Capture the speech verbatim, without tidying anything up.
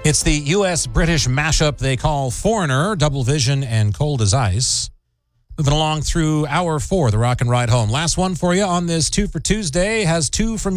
It's the U S British mashup they call Foreigner, Double Vision, and Cold as Ice. Moving along through hour four, the Rock and Ride Home. Last one for you on this Two for Tuesday has two from